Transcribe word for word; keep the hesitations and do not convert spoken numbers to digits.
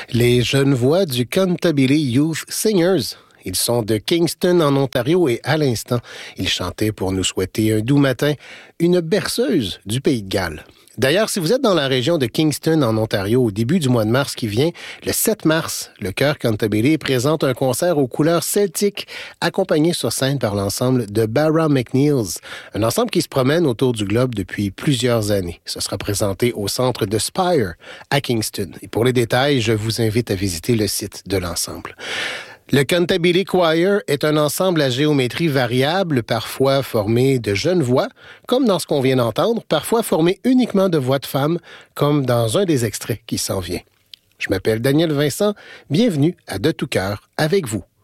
Les jeunes voix du Canterbury Youth Singers. Ils sont de Kingston en Ontario et à l'instant, ils chantaient pour nous souhaiter un doux matin, une berceuse du Pays de Galles. D'ailleurs, si vous êtes dans la région de Kingston en Ontario au début du mois de mars qui vient, le sept mars, le chœur Canterbury présente un concert aux couleurs celtiques accompagné sur scène par l'ensemble de Barra McNeil's, un ensemble qui se promène autour du globe depuis plusieurs années. Ce sera présenté au centre de Spire à Kingston. Et pour les détails, je vous invite à visiter le site de l'ensemble. Le Canterbury Choir est un ensemble à géométrie variable, parfois formé de jeunes voix, comme dans ce qu'on vient d'entendre, parfois formé uniquement de voix de femmes, comme dans un des extraits qui s'en vient. Je m'appelle Daniel Vincent, bienvenue à De tout cœur avec vous.